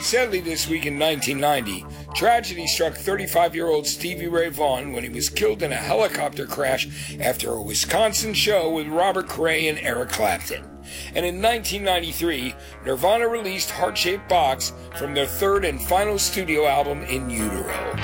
Sadly, this week in 1990, tragedy struck 35-year-old Stevie Ray Vaughan when he was killed in a helicopter crash after a Wisconsin show with Robert Cray and Eric Clapton. And in 1993, Nirvana released Heart-Shaped Box from their third and final studio album, In Utero.